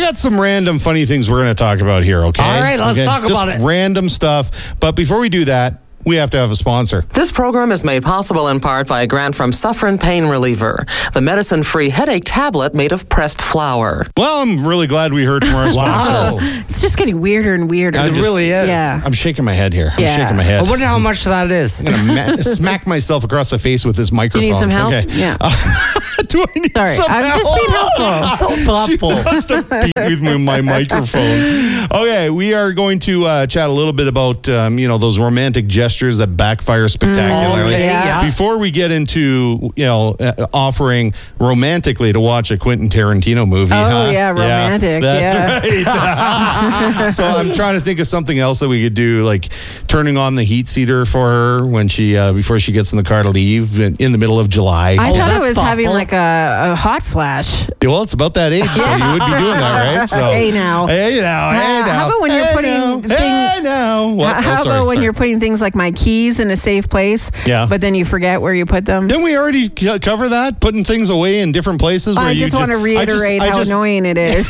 got some random funny things we're going to talk about here, okay? All right, let's talk about it. Random stuff. But before we do that, we have to have a sponsor. This program is made possible in part by a grant from Suffren Pain Reliever, the medicine-free headache tablet made of pressed flour. Well, I'm really glad we heard from our sponsor. It's just getting weirder and weirder. It really is. Yeah. I'm shaking my head here. I'm Yeah. shaking my head. I wonder how much that is. I'm going to smack myself across the face with this microphone. You need some help? Okay. Yeah. Do I need Sorry, some I'm help? just being helpful. So thoughtful. She wants to beat with my microphone. Okay, we are going to chat a little bit about those romantic gestures that backfire spectacularly. Okay, yeah. Before we get into offering romantically to watch a Quentin Tarantino movie. Oh, yeah, romantic. That's right. So I'm trying to think of something else that we could do, like turning on the heat seater for her when she before she gets in the car to leave in the middle of July. I thought it that's was having thoughtful. like a hot flash. Well, it's about that age, so you would be doing that, right? So, Hey, now. Hey now. Hey now. How about when you're putting Hey now. What? How sorry, about when sorry. you're putting things like my keys in a safe place, Yeah. but then you forget where you put them? Didn't we already cover that? Putting things away in different places? Where I you just want to reiterate how annoying it is.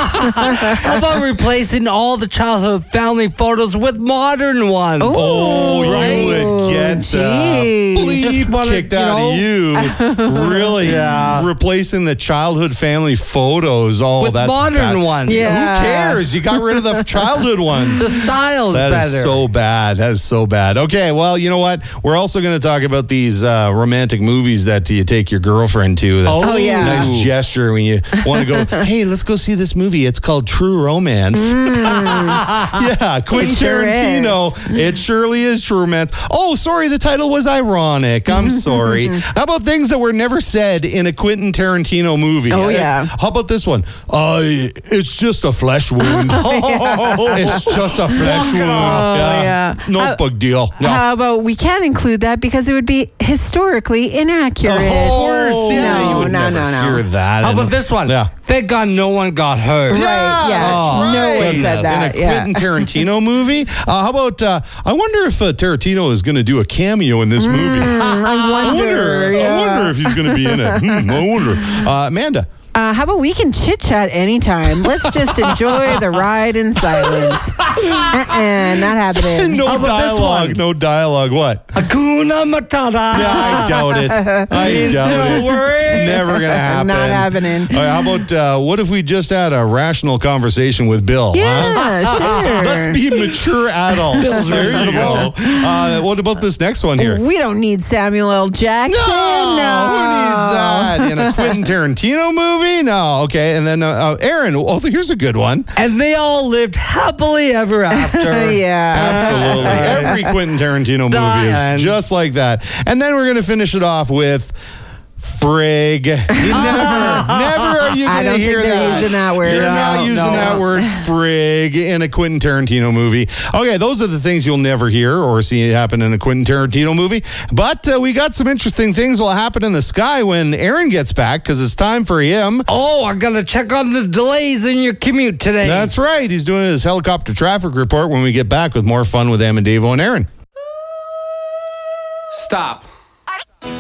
How about replacing all the childhood family photos with modern ones? Oh, Right? you would get Jeez. bleep Just wanna, kicked out of you. Really replacing the childhood family photos. Oh, With that's modern bad. ones. Yeah. Who cares? You got rid of the childhood ones. The style's That better. is so bad. That is so bad. Okay, well, you know what? We're also going to talk about these romantic movies that you take your girlfriend to. Oh, yeah. Nice gesture when you want to go, hey, let's go see this movie. It's called True Romance. Yeah, Quentin It sure Tarantino. It surely is True Romance. Oh, sorry, the title was ironic. I'm sorry. How about things that were never said in a Quentin Tarantino movie? Oh, yeah. How about this one? It's just a flesh wound. It's just a flesh wound. yeah. No big deal. No. How about we can't include that because it would be historically inaccurate? Of course. Yeah, No, you would no, never no. hear that. How And- about this one? Yeah. Thank God no one got hurt. Right, yeah. that's No right. one said that. In a Quentin Tarantino movie. How about, I wonder if Tarantino is going to do a cameo in this movie. I wonder. I wonder if he's going to be in it. I wonder. Amanda. How about we can chit chat anytime? Let's just enjoy the ride in silence. Not happening. No How about this dialogue. one? No dialogue. What? Hakuna Matata. Yeah, I doubt it. I doubt No it. worries. Never going to happen. Not happening. All right, how about what if we just had a rational conversation with Bill? Yeah, sure. Let's be mature adults. Bill's There you go. What about this next one here? We don't need Samuel L. Jackson. No, who needs that in a Quentin Tarantino movie? No, okay. And then Aaron, here's a good one. And they all lived happily ever after. Yeah. Absolutely. Every Quentin Tarantino movie Diane. is just like that. And then we're going to finish it off with frig. Never are you I going to don't hear think they're that. using that word. You're not No, using no. that word frig in a Quentin Tarantino movie. Okay, those are the things you'll never hear or see happen in a Quentin Tarantino movie. But we got some interesting things will happen in the sky when Aaron gets back because it's time for him. Oh, I'm going to check on the delays in your commute today. That's right. He's doing his helicopter traffic report when we get back with more fun with Davo and Aaron. Stop.